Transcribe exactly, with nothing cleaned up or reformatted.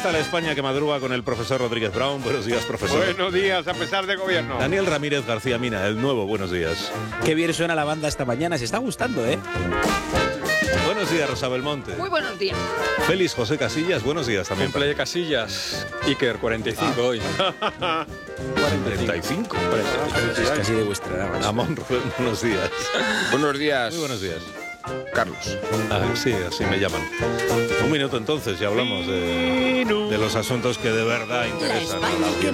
está la España que madruga con el profesor Rodríguez Brown? Buenos días, profesor. Buenos días, a pesar de gobierno. Daniel Ramírez García Mina, el nuevo, buenos días. Qué bien suena la banda esta mañana, se está gustando, ¿eh? Buenos días, Rosa Belmonte. Muy buenos días. Félix José Casillas, buenos días también. Cumple de Casillas. Iker, cuarenta y cinco hoy. cuarenta y cinco. Es casi de vuestra edad. ¿no? Amón Rubén, buenos días. Buenos días. Muy buenos días. Carlos. Ah, sí, así me llaman. Un minuto entonces, ya hablamos de, de los asuntos que de verdad interesan a la audiencia.